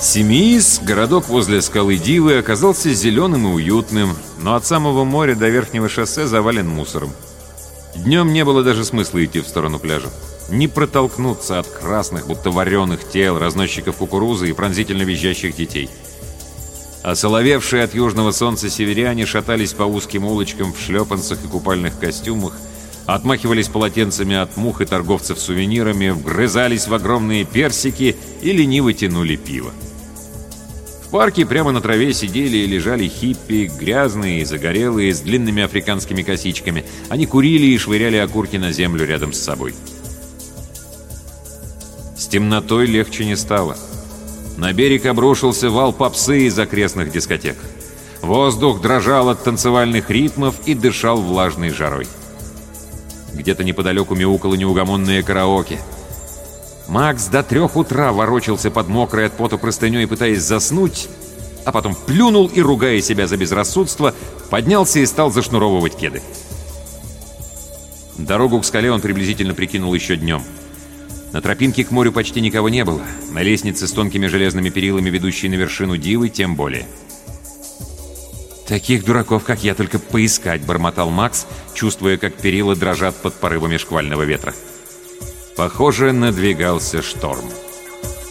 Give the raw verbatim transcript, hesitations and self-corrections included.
Семиис, городок возле скалы Дивы, оказался зеленым и уютным, но от самого моря до верхнего шоссе завален мусором. Днем не было даже смысла идти в сторону пляжа. Не протолкнуться от красных, будто вареных тел, разносчиков кукурузы и пронзительно визжащих детей. Осоловевшие от южного солнца северяне шатались по узким улочкам в шлепанцах и купальных костюмах, отмахивались полотенцами от мух и торговцев сувенирами, вгрызались в огромные персики и лениво тянули пиво. В парке прямо на траве сидели и лежали хиппи, грязные и загорелые, с длинными африканскими косичками. Они курили и швыряли окурки на землю рядом с собой. С темнотой легче не стало. На берег обрушился вал попсы из окрестных дискотек. Воздух дрожал от танцевальных ритмов и дышал влажной жарой. Где-то неподалеку мяукало неугомонное караоке. Макс до трех утра ворочался под мокрой от пота простыней, пытаясь заснуть, а потом плюнул и, ругая себя за безрассудство, поднялся и стал зашнуровывать кеды. Дорогу к скале он приблизительно прикинул еще днем. На тропинке к морю почти никого не было. На лестнице с тонкими железными перилами, ведущей на вершину Дивы, тем более. «Таких дураков, как я, только поискать», — бормотал Макс, чувствуя, как перила дрожат под порывами шквального ветра. Похоже, надвигался шторм.